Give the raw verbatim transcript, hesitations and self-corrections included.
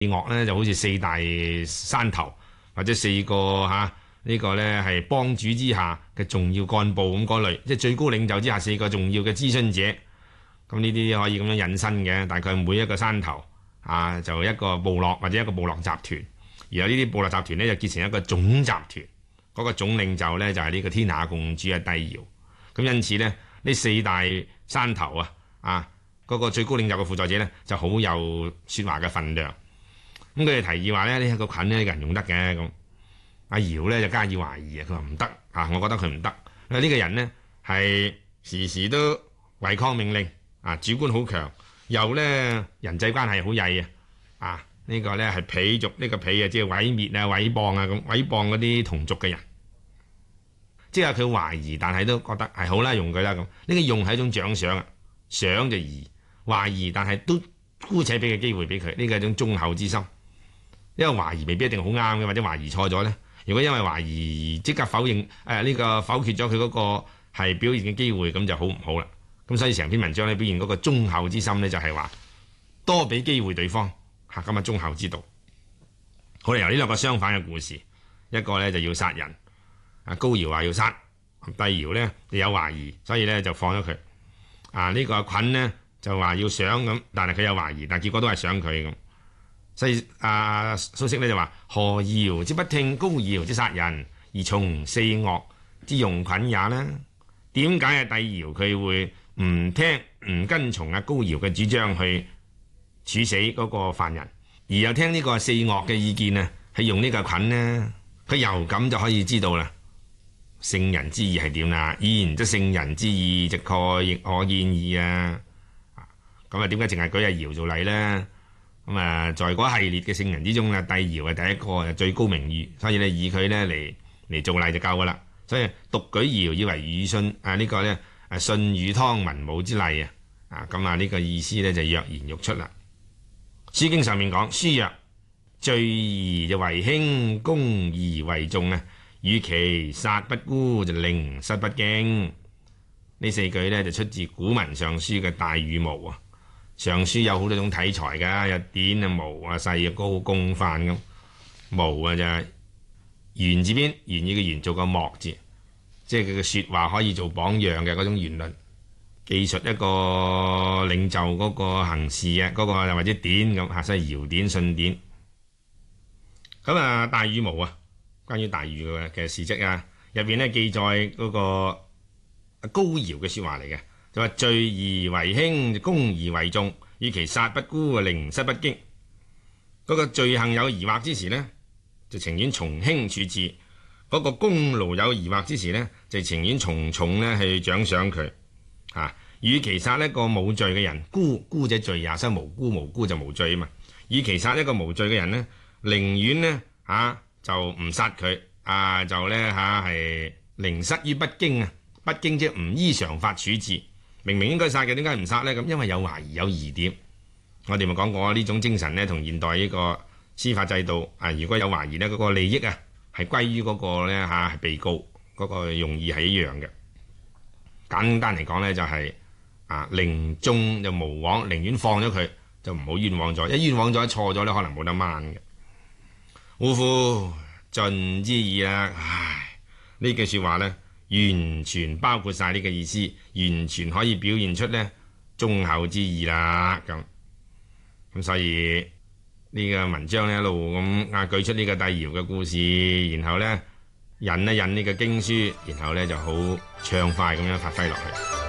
樂咧就好似四大山頭或者四個嚇。啊呢個呢係幫主之下嘅重要幹部咁嗰類，即係最高領袖之下四個重要嘅諮詢者。咁呢啲可以咁樣引申嘅，大概每一個山頭啊，就一個部落或者一個部落集團。然後呢啲部落集團呢，就結成一個總集團，嗰、那個總領袖呢，就係、是、呢個天下共主嘅帝堯。咁因此呢，呢四大山頭啊啊嗰、那個最高領袖嘅輔助者呢，就好有説話嘅分量。咁佢哋提議話呢，呢、這個菌呢，呢個人用得嘅咁。阿堯咧就加以懷疑啊，佢話唔得啊，我覺得佢唔得。因為呢個人呢，係時時都違抗命令啊，主觀好強，又咧人際關係好曳啊。啊，呢、這個咧係鄙族，呢、這個鄙啊，即係毀滅啊、毀謗啊咁，毀謗嗰啲同族嘅人。即係佢懷疑，但係都覺得係好啦，用佢啦咁。呢、這個用係一種獎賞啊，賞就疑，懷疑但係都姑且俾個機會俾佢，呢、這個係一種忠厚之心。因為懷疑未必一定好啱嘅，或者懷疑錯咗咧。如果因為懷疑即刻否認誒呢、呃這個否決咗佢嗰個係表現嘅機會，咁就好唔好啦。咁所以成篇文章咧表現嗰個忠厚之心咧，就係、是、話多俾機會對方嚇，咁啊忠厚之道。好啦，由呢兩個相反嘅故事，一個咧就要殺人，啊高堯話要殺，帝堯咧就有懷疑，所以咧就放咗佢。啊呢、這個菌呢，就話要賞咁，但係佢有懷疑，但係結果都係賞佢咁。所以阿蘇軾咧就話：何堯之不聽高堯之殺人，而從四岳之用菌也呢？點解啊帝堯佢會唔聽唔跟從阿高堯嘅主張去處死嗰個犯人，而又聽呢個四岳嘅意見啊？係用呢個菌呢？佢由咁就可以知道啦，聖人之意係點啦？然則聖人之意，直概亦可見矣啊！咁啊，點解淨係舉阿堯做例呢？咁啊，在嗰系列嘅聖人之中啊，帝堯係第一個最高名譽，所以咧以佢咧嚟嚟做例就夠噶啦。所以獨舉堯以為禹舜啊，呢個咧啊舜禹湯文武之例啊，啊咁啊呢個意思咧就躍然欲出啦。書經上面講：書曰：罪而就為輕，公而為重啊。與其殺不辜，就寧失不敬。呢四句咧就出自古文尚書嘅大禹谟啊。尚書有好多種體裁㗎，有典啊、谟啊、細啊、高、公、範咁。谟啊就係言字邊，言語嘅言做個莫字，即係佢嘅説話可以做榜樣嘅嗰種言論，記述一個領袖嗰個行事啊，嗰、嗰個或者典咁嚇，所以堯典、舜典。咁啊，大禹谟啊，關於大禹嘅嘅事蹟啊，入邊咧記載嗰個高堯嘅説話嚟嘅。就話罪而為輕，公而為重，與其殺不辜，寧失不敬。嗰、那個罪行有疑惑之時呢，就情願從輕處置；嗰、那個功勞有疑惑之時呢，就情願從重咧去獎賞佢。啊，與其殺一個冇罪嘅人，辜辜者罪也，所以無辜無辜就無罪啊嘛。與其殺一個無罪嘅人呢，寧願呢，嚇、啊、就唔殺佢，啊就咧嚇係寧失於不敬啊，不敬即唔依常法處置。明明應該殺嘅，點解唔殺呢？咁因為有懷疑有疑點。我哋咪講過呢種精神呢，同現代呢個司法制度啊，如果有懷疑呢，嗰、那個利益啊係歸於嗰個呢嚇係被告嗰、那個用意係一樣嘅。簡單嚟講呢，就係、是、啊寧縱就無枉，寧願放咗佢就唔好冤枉咗。一冤枉咗錯咗呢，可能冇得掹嘅。嗚呼盡之矣啦！唉，呢句説話呢，完全包括晒呢個意思，完全可以表現出呢忠厚之意啦。咁咁所以呢、這個文章呢一路咁啊舉出呢個帝堯嘅故事，然後呢引一引呢個經書，然後呢就好暢快咁樣發揮落去。